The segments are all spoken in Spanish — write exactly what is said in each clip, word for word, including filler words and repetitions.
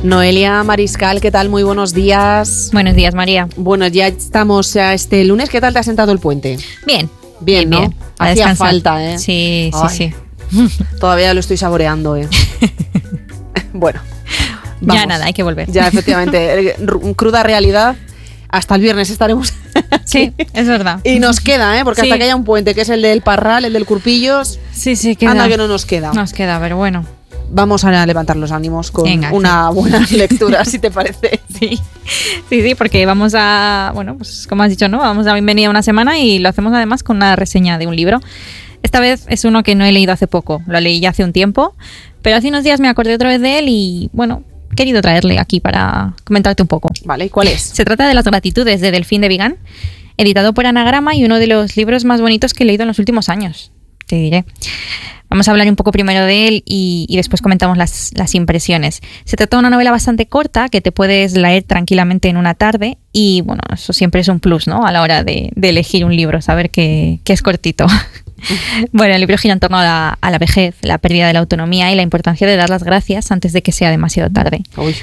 Noelia Mariscal, ¿qué tal? Muy buenos días. Buenos días, María. Bueno, ya estamos a este lunes. ¿Qué tal te ha sentado el puente? Bien. Bien, ¿no? Bien. Hacía falta, ¿eh? Sí, Ay, sí, sí. Todavía lo estoy saboreando, ¿eh? Bueno, vamos. Ya nada, hay que volver. Ya, efectivamente. Cruda realidad. Hasta el viernes estaremos. Sí, es verdad. Y nos queda, ¿eh? Porque Sí. hasta que haya un puente, que es el del Parral, el del Curpillos. Sí, sí, queda. Anda que no nos queda. Nos queda, pero bueno. Vamos a levantar los ánimos con Venga, una buena lectura, si te parece. Sí, sí, sí, porque vamos a, bueno, pues como has dicho, ¿no? Vamos a dar bienvenida a una semana y lo hacemos además con una reseña de un libro. Esta vez es uno que no he leído hace poco, lo leí ya hace un tiempo, pero hace unos días me acordé otra vez de él y, bueno, he querido traerle aquí para comentarte un poco. Vale, ¿cuál es? Se trata de Las gratitudes de Delfín de Vigan, editado por Anagrama y uno de los libros más bonitos que he leído en los últimos años, te diré. Vamos a hablar un poco primero de él y, y después comentamos las, las impresiones. Se trata de una novela bastante corta que te puedes leer tranquilamente en una tarde y, bueno, eso siempre es un plus, ¿no? A la hora de, de elegir un libro, saber que, que es cortito. Bueno, el libro gira en torno a la, a la vejez, la pérdida de la autonomía y la importancia de dar las gracias antes de que sea demasiado tarde. Uy.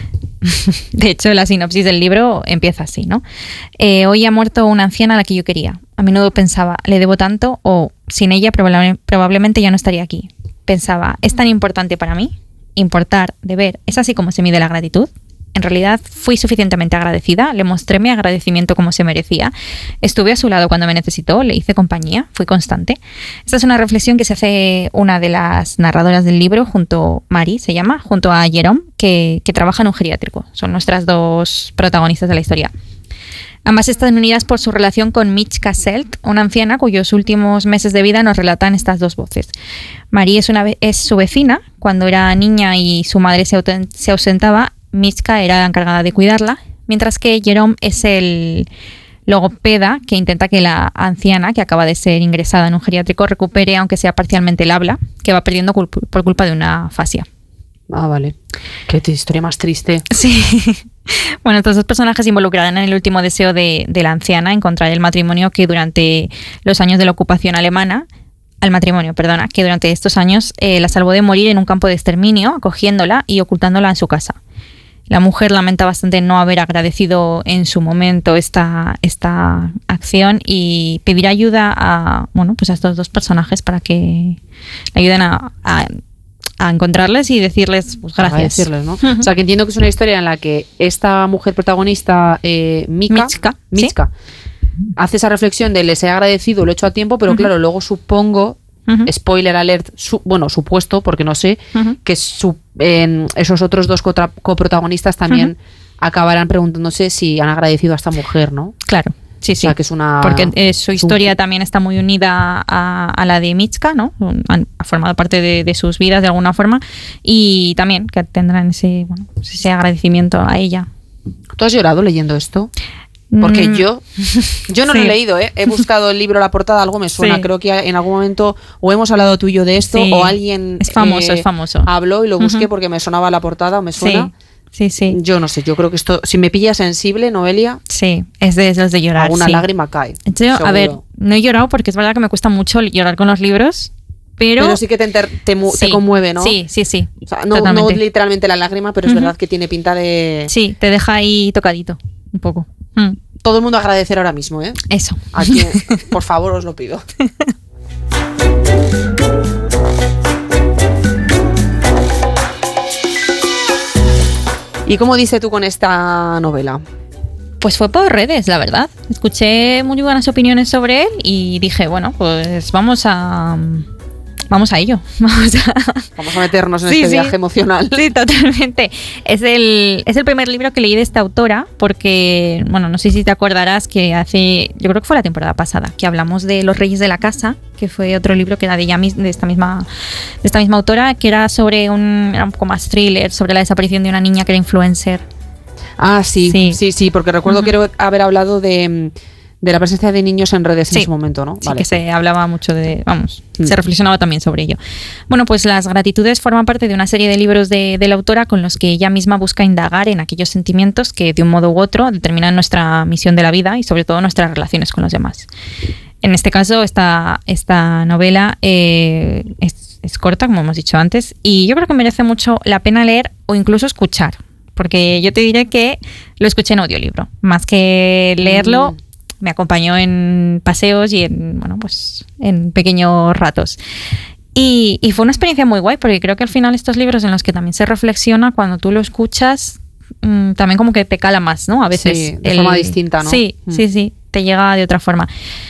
De hecho, la sinopsis del libro empieza así, ¿no? Eh, hoy ha muerto una anciana a la que yo quería. A menudo pensaba, le debo tanto o sin ella probable, probablemente ya no estaría aquí. Pensaba, ¿es tan importante para mí? Importar, deber, ¿es así como se mide la gratitud? En realidad fui suficientemente agradecida, le mostré mi agradecimiento como se merecía, estuve a su lado cuando me necesitó, le hice compañía, fui constante. Esta es una reflexión que se hace una de las narradoras del libro, junto Mari, se llama, junto a Jerome, que, que trabaja en un geriátrico. Son nuestras dos protagonistas de la historia. Ambas están unidas por su relación con Michka Selt, una anciana cuyos últimos meses de vida nos relatan estas dos voces. Mari es, una, es su vecina, cuando era niña y su madre se, se ausentaba, Michka era la encargada de cuidarla, mientras que Jerome es el logopeda que intenta que la anciana, que acaba de ser ingresada en un geriátrico, recupere, aunque sea parcialmente, el habla, que va perdiendo culp- por culpa de una afasia. Ah, vale. Qué historia más triste. Sí. Bueno, estos dos personajes se involucrarán en el último deseo de, de la anciana, encontrar el matrimonio que durante los años de la ocupación alemana, al matrimonio, perdona, que durante estos años eh, la salvó de morir en un campo de exterminio, acogiéndola y ocultándola en su casa. La mujer lamenta bastante no haber agradecido en su momento esta, esta acción y pedirá ayuda a, bueno, pues a estos dos personajes para que le ayuden a, a, a encontrarles y decirles pues, gracias. Decirles, ¿no? O sea, que entiendo que es una historia en la que esta mujer protagonista, eh, Mika, Michka, Michka, ¿sí? hace esa reflexión de les he agradecido, lo he hecho a tiempo, pero uh-huh. claro, luego supongo... Uh-huh. Spoiler alert, su, bueno, supuesto, porque no sé, uh-huh. que su, eh, esos otros dos cotra, coprotagonistas también uh-huh. acabarán preguntándose si han agradecido a esta mujer, ¿no? Claro, sí, sí. O sea, que es una... Porque eh, su historia un... también está muy unida a, a la de Michka, ¿no? Han, ha formado parte de, de sus vidas de alguna forma y también que tendrán ese, bueno, ese agradecimiento a ella. ¿Tú has llorado leyendo esto? Porque mm. yo yo no sí. lo he leído, ¿eh? He buscado el libro, la portada, algo me suena. Sí. Creo que en algún momento o hemos hablado tú y yo de esto sí. o alguien es famoso, eh, es famoso. habló y lo busqué uh-huh. porque me sonaba la portada o me suena. Sí. sí, sí. Yo no sé, yo creo que esto, si me pilla sensible, Noelia, sí, es de esos de llorar. Alguna sí. lágrima cae. Yo, a ver, no he llorado porque es verdad que me cuesta mucho llorar con los libros. Pero, pero sí que te, enter, te, mu- sí, te conmueve, ¿no? Sí, sí, sí. O sea, no, no literalmente la lágrima, pero es uh-huh. verdad que tiene pinta de... Sí, te deja ahí tocadito, un poco. Mm. Todo el mundo agradecer ahora mismo, ¿eh? Eso. Aquí, por favor, os lo pido. ¿Y cómo dices tú con esta novela? Pues fue por redes, la verdad. Escuché muy buenas opiniones sobre él y dije, bueno, pues vamos a... Vamos a ello. Vamos a, Vamos a meternos en sí, este sí. viaje emocional. Sí, totalmente. Es el, es el primer libro que leí de esta autora porque, bueno, no sé si te acordarás que hace, yo creo que fue la temporada pasada, que hablamos de Los Reyes de la Casa, que fue otro libro que era de ella, de esta misma, de esta misma autora, que era sobre un, era un poco más thriller, sobre la desaparición de una niña que era influencer. Ah, sí, sí, sí, sí porque recuerdo uh-huh. quiero haber hablado de... de la presencia de niños en redes sí, en ese momento, ¿no? Sí, vale. que se hablaba mucho de, vamos, mm. se reflexionaba también sobre ello. Bueno, pues Las gratitudes forman parte de una serie de libros de, de la autora con los que ella misma busca indagar en aquellos sentimientos que de un modo u otro determinan nuestra misión de la vida y sobre todo nuestras relaciones con los demás. En este caso, esta, esta novela eh, es, es corta, como hemos dicho antes, y yo creo que merece mucho la pena leer o incluso escuchar, porque yo te diré que lo escuché en audiolibro, más que leerlo. Mm. Me acompañó en paseos y en, bueno, pues en pequeños ratos. Y, y fue una experiencia muy guay, porque creo que al final estos libros en los que también se reflexiona, cuando tú lo escuchas, mmm, también como que te cala más, ¿no? A veces. Sí, de el, forma distinta, ¿no? Sí, mm. sí, sí, te llega de otra forma.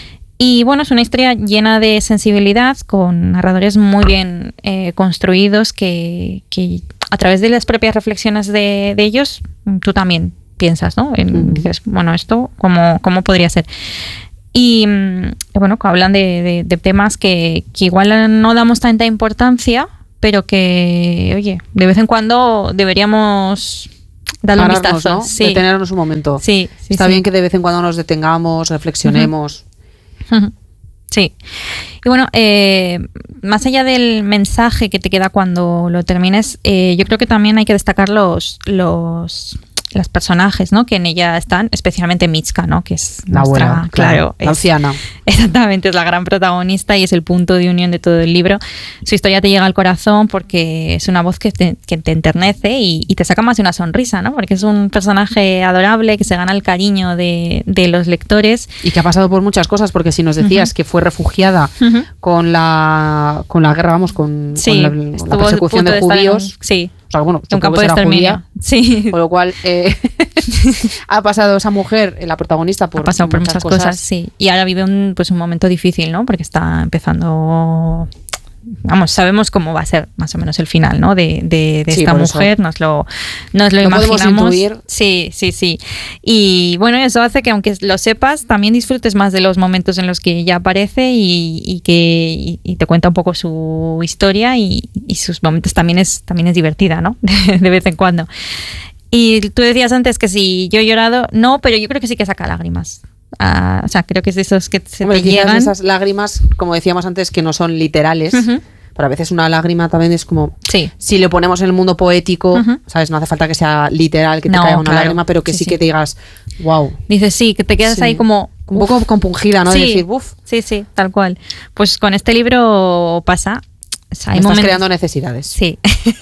Y bueno, es una historia llena de sensibilidad, con narradores muy bien eh, construidos, que, que a través de las propias reflexiones de, de ellos, tú también piensas, ¿no? En, mm. Dices, bueno, esto, ¿cómo, cómo podría ser? Y bueno, hablan de, de, de temas que, que igual no damos tanta importancia, pero que, oye, de vez en cuando deberíamos darle Pararnos, un vistazo. ¿no? Sí. Detenernos un momento. Sí, sí, Está sí. bien que de vez en cuando nos detengamos, reflexionemos. Uh-huh. Sí. Y bueno, eh, más allá del mensaje que te queda cuando lo termines, eh, yo creo que también hay que destacar los... los los personajes, ¿no? Que en ella están, especialmente Mitska, ¿no? Que es la nuestra, abuela, claro, claro la es, anciana. Exactamente, es la gran protagonista y es el punto de unión de todo el libro. Su historia te llega al corazón porque es una voz que te, que te enternece y, y te saca más de una sonrisa, ¿no? Porque es un personaje adorable que se gana el cariño de, de los lectores. Y que ha pasado por muchas cosas, porque si nos decías uh-huh. que fue refugiada uh-huh. con la con la guerra, vamos, con, sí, con la, la persecución de, de judíos. Un, sí. O sea, bueno, un campo de exterminio. Sí. Con lo cual eh, ha pasado esa mujer, la protagonista, por, ha pasado por muchas, muchas cosas. cosas, sí. Y ahora vive un, pues un momento difícil, ¿no? Porque está empezando. Vamos, sabemos cómo va a ser más o menos el final, ¿no? De, de, de sí, esta mujer, nos lo, nos lo, lo imaginamos. Intuir. Sí, sí, sí. Y bueno, eso hace que aunque lo sepas, también disfrutes más de los momentos en los que ella aparece y, y que y, y te cuenta un poco su historia y, y sus momentos también es, también es divertida, ¿no? De vez en cuando. Y tú decías antes que si yo he llorado, no, pero yo creo que sí que saca lágrimas. Uh, o sea, creo que es de esos que se Hombre, te llegan. Esas lágrimas, como decíamos antes, que no son literales, uh-huh. pero a veces una lágrima también es como, sí. si lo ponemos en el mundo poético, uh-huh. ¿sabes? No hace falta que sea literal, que te no, caiga una claro. lágrima, pero que sí, sí que te digas, wow. Dices, sí, que te quedas sí. ahí como... Un poco compungida, ¿no? Sí, de decir, uff. Sí, sí, tal cual. Pues con este libro pasa... O sea, hay Estás momentos... creando necesidades. Sí.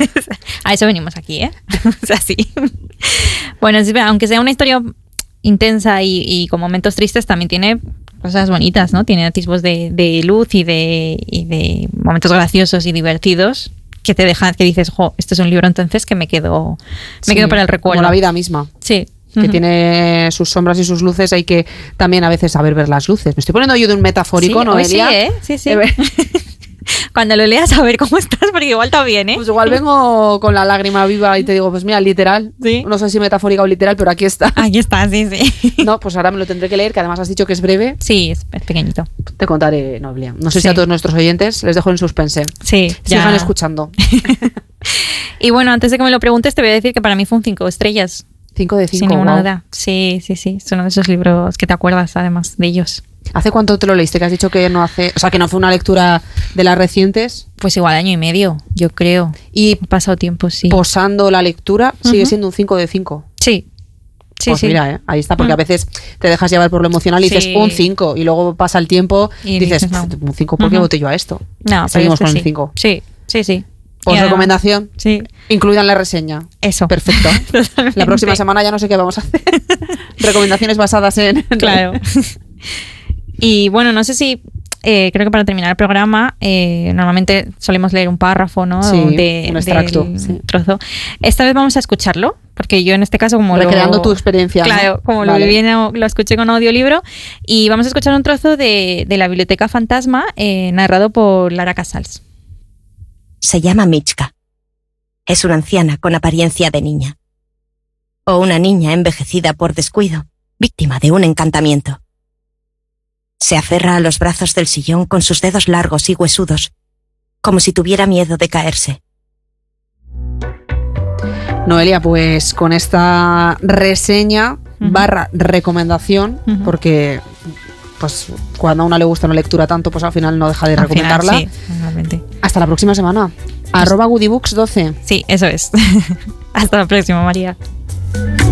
A eso venimos aquí, ¿eh? O sea, sí. Bueno, aunque sea una historia... intensa y, y con momentos tristes, también tiene cosas bonitas, ¿no? Tiene atisbos de, de luz y de, y de momentos graciosos y divertidos que te dejan, que dices, jo, este es un libro entonces que me quedo, me sí, quedo para el recuerdo. Como la vida misma. Sí. Que uh-huh. tiene sus sombras y sus luces, hay que también a veces saber ver las luces. Me estoy poniendo yo de un metafórico, sí, ¿no, Elia? Sí, ¿eh? Sí, sí. Cuando lo leas a ver cómo estás, porque igual está bien, ¿eh? Pues igual vengo con la lágrima viva y te digo, pues mira, literal. ¿Sí? No sé si metafórica o literal, pero aquí está. Aquí está, sí, sí. No, pues ahora me lo tendré que leer, que además has dicho que es breve. Sí, es, es pequeñito. Te contaré, Noelia. No sé sí. si a todos nuestros oyentes les dejo en suspense. Sí, sigan escuchando. Y bueno, antes de que me lo preguntes, te voy a decir que para mí fue un cinco estrellas. Cinco de cinco, sin ninguna wow. duda. Sí, sí, sí. Es uno de esos libros que te acuerdas, además, de ellos. ¿Hace cuánto te lo leíste? Que has dicho que no hace... O sea, que no fue una lectura de las recientes. Pues igual año y medio, yo creo. Y ha pasado tiempo, sí. Posando la lectura, uh-huh. sigue siendo un cinco de cinco. Sí. Sí, pues sí. mira, ¿eh? Ahí está, porque uh-huh. a veces te dejas llevar por lo emocional y sí. dices un cinco y luego pasa el tiempo y, y dices, no. un cinco, ¿por qué uh-huh. voté yo a esto? No, seguimos este con sí. el cinco. Sí, sí, sí. Os recomendación, sí. incluida en la reseña. Eso. Perfecto. La próxima semana ya no sé qué vamos a hacer. Recomendaciones basadas en... Claro. Y bueno, no sé si... Eh, creo que para terminar el programa eh, normalmente solemos leer un párrafo, ¿no? Sí, de, un extracto. Sí. Trozo. Esta vez vamos a escucharlo, porque yo en este caso como recreando lo... tu experiencia. Claro, ¿no? como vale. lo viví, lo escuché con audiolibro. Y vamos a escuchar un trozo de, de la Biblioteca Fantasma eh, narrado por Lara Casals. Se llama Mitska. Es una anciana con apariencia de niña. O una niña envejecida por descuido, víctima de un encantamiento. Se aferra a los brazos del sillón con sus dedos largos y huesudos, como si tuviera miedo de caerse. Noelia, pues con esta reseña uh-huh. barra recomendación, uh-huh. porque pues cuando a una le gusta una lectura tanto, pues al final no deja de al recomendarla. Final, sí, realmente. Hasta la próxima semana. Pues, arroba goodybooks doce. Sí, eso es. Hasta la próxima, María.